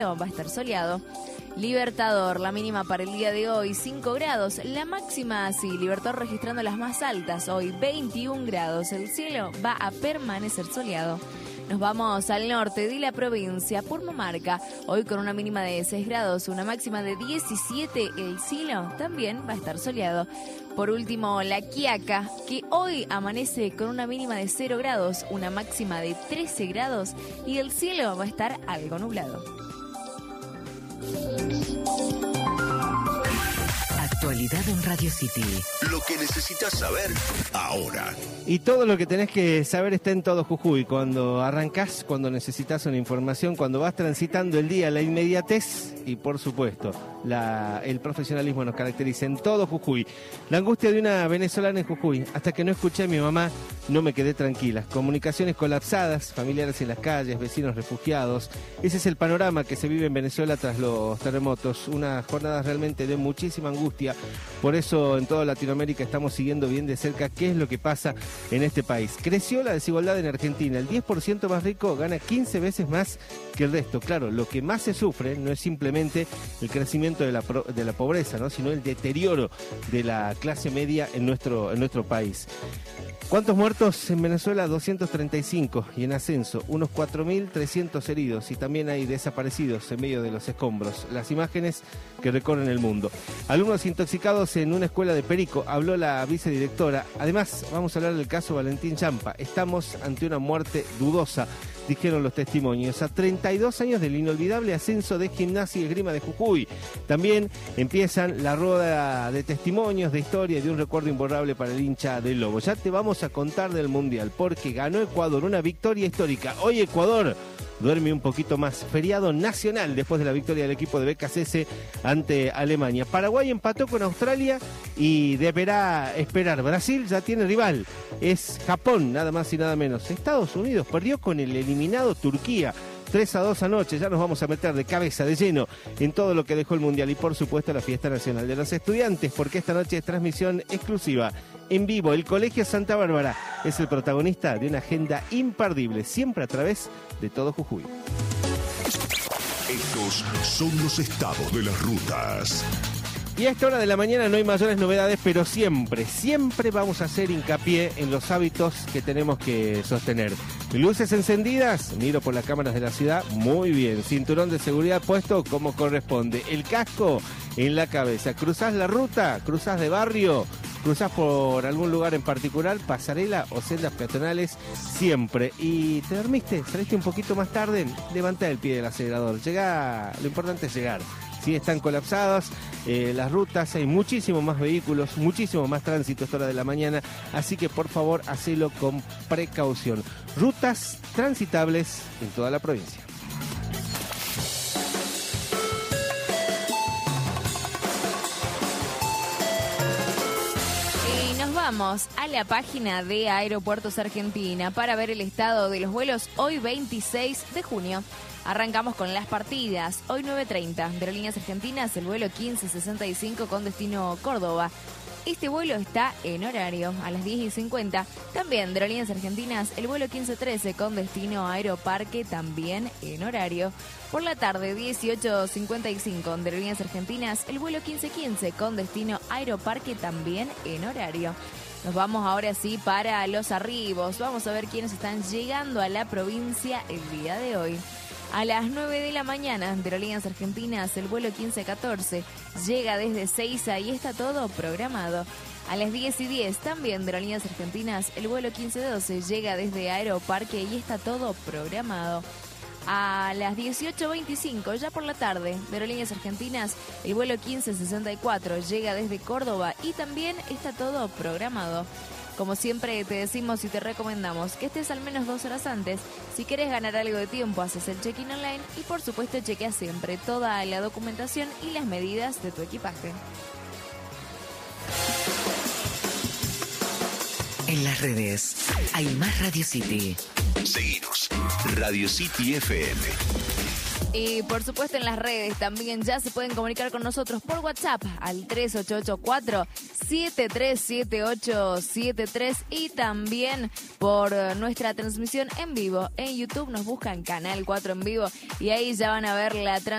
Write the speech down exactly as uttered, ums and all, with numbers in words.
va a estar soleado. Libertador, la mínima para el día de hoy, cinco grados. La máxima, sí, Libertador registrando las más altas hoy, veintiún grados. El cielo va a permanecer soleado. Nos vamos al norte de la provincia, Purmamarca, hoy con una mínima de seis grados, una máxima de diecisiete. El cielo también va a estar soleado. Por último, La Quiaca, que hoy amanece con una mínima de cero grados, una máxima de trece grados y el cielo va a estar algo nublado. Actualidad en Radio City. Lo que necesitas saber ahora. Y todo lo que tenés que saber está en Todo Jujuy. Cuando arrancás, cuando necesitas una información, cuando vas transitando el día, la inmediatez y, por supuesto, la, el profesionalismo nos caracteriza en Todo Jujuy. La angustia de una venezolana en Jujuy. Hasta que no escuché a mi mamá, no me quedé tranquila. Comunicaciones colapsadas, familiares en las calles, vecinos refugiados. Ese es el panorama que se vive en Venezuela tras los terremotos. Unas jornadas realmente de muchísima angustia. Por eso en toda Latinoamérica estamos siguiendo bien de cerca qué es lo que pasa en este país. Creció la desigualdad en Argentina. El diez por ciento más rico gana quince veces más que el resto. Claro, lo que más se sufre no es simplemente el crecimiento de la, de la pobreza, ¿no?, sino el deterioro de la clase media en nuestro, en nuestro país. ¿Cuántos muertos en Venezuela? doscientos treinta y cinco y en ascenso, unos cuatro mil trescientos heridos y también hay desaparecidos en medio de los escombros. Las imágenes que recorren el mundo. Alumnos intoxicados en una escuela de Perico, habló la vicedirectora. Además, vamos a hablar del caso Valentín Champa. Estamos ante una muerte dudosa, dijeron los testimonios. A treinta y dos años del inolvidable ascenso de Gimnasia y Esgrima de Jujuy. También empiezan la rueda de testimonios, de historia y de un recuerdo imborrable para el hincha del Lobo. Ya te vamos a contar del Mundial, porque ganó Ecuador, una victoria histórica. Hoy Ecuador duerme un poquito más. Feriado nacional después de la victoria del equipo de B K C S ante Alemania. Paraguay empató con Australia y deberá esperar. Brasil ya tiene rival. Es Japón, nada más y nada menos. Estados Unidos perdió con el eliminado Turquía. tres a dos anoche, ya nos vamos a meter de cabeza, de lleno, en todo lo que dejó el Mundial y por supuesto la Fiesta Nacional de los Estudiantes, porque esta noche es transmisión exclusiva, en vivo. El Colegio Santa Bárbara es el protagonista de una agenda imperdible, siempre a través de Todo Jujuy. Estos son los estados de las rutas. Y a esta hora de la mañana no hay mayores novedades, pero siempre, siempre vamos a hacer hincapié en los hábitos que tenemos que sostener. Luces encendidas, miro por las cámaras de la ciudad, muy bien. Cinturón de seguridad puesto como corresponde. El casco en la cabeza. Cruzás la ruta, cruzás de barrio, cruzás por algún lugar en particular, pasarela o sendas peatonales, siempre. Y te dormiste, saliste un poquito más tarde, levantá el pie del acelerador. Llegá, lo importante es llegar. Sí, están colapsadas eh, las rutas, hay muchísimos más vehículos, muchísimo más tránsito a esta hora de la mañana, así que por favor, hacelo con precaución. Rutas transitables en toda la provincia. Y nos vamos a la página de Aeropuertos Argentina para ver el estado de los vuelos hoy veintiséis de junio. Arrancamos con las partidas. Hoy nueve treinta de Aerolíneas Argentinas, el vuelo quince sesenta y cinco con destino Córdoba. Este vuelo está en horario a las diez y cincuenta. También de Aerolíneas Argentinas, el vuelo quince trece con destino Aeroparque, también en horario. Por la tarde, dieciocho cincuenta y cinco de Aerolíneas Argentinas, el vuelo quince quince con destino Aeroparque, también en horario. Nos vamos ahora sí para los arribos. Vamos a ver quiénes están llegando a la provincia el día de hoy. A las nueve de la mañana de Aerolíneas Argentinas, el vuelo quince catorce llega desde Seiza y está todo programado. A las diez y diez también de Aerolíneas Argentinas, el vuelo quince doce llega desde Aeroparque y está todo programado. A las dieciocho veinticinco, ya por la tarde, de Aerolíneas Argentinas, el vuelo quince sesenta y cuatro llega desde Córdoba y también está todo programado. Como siempre te decimos y te recomendamos que estés al menos dos horas antes. Si quieres ganar algo de tiempo, haces el check-in online y por supuesto chequea siempre toda la documentación y las medidas de tu equipaje. En las redes hay más Radio City. Seguinos, Radio City F M. Y por supuesto en las redes también ya se pueden comunicar con nosotros por WhatsApp al tres ocho ocho cuatro siete tres siete ocho siete tres y también por nuestra transmisión en vivo. En YouTube nos buscan Canal cuatro en vivo y ahí ya van a ver la transmisión.